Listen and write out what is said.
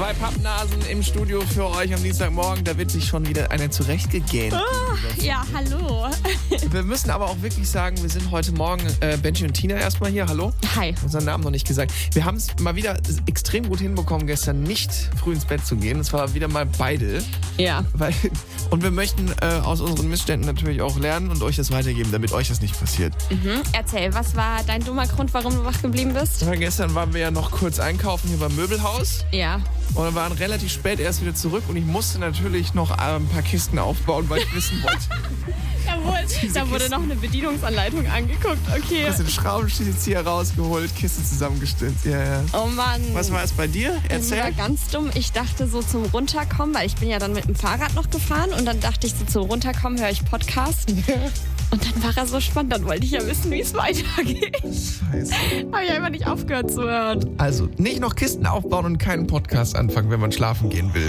2 Pappnasen im Studio für euch am Dienstagmorgen. Da wird sich schon wieder einer zurechtgegähnt. Ja, hallo. Wir müssen aber auch wirklich sagen, wir sind heute Morgen, Benji und Tina erstmal hier. Hallo. Hi. Unseren Namen noch nicht gesagt. Wir haben es mal wieder extrem gut hinbekommen, gestern nicht früh ins Bett zu gehen. Es war wieder mal beide. Ja. Und wir möchten aus unseren Missständen natürlich auch lernen und euch das weitergeben, damit euch das nicht passiert. Erzähl, was war dein dummer Grund, warum du wach geblieben bist? Ja, gestern waren wir ja noch kurz einkaufen hier beim Möbelhaus. Ja. Und wir waren relativ spät erst wieder zurück und ich musste natürlich noch ein paar Kisten aufbauen, weil ich wissen wollte. Da wurde noch eine Bedienungsanleitung angeguckt, okay. Hast den Schraubenzieher rausgeholt, Kiste zusammengestellt. Ja. Oh Mann. Was war es bei dir? Das war Erzähl. ganz dumm. Ich dachte so zum Runterkommen, weil ich bin ja dann mit dem Fahrrad noch gefahren und dann dachte ich so zum Runterkommen höre ich Podcast. Und dann war er so spannend, dann wollte ich ja wissen, wie es weitergeht. Scheiße. Habe ich einfach nicht aufgehört zu hören. Also, nicht noch Kisten aufbauen und keinen Podcast anfangen, wenn man schlafen gehen will.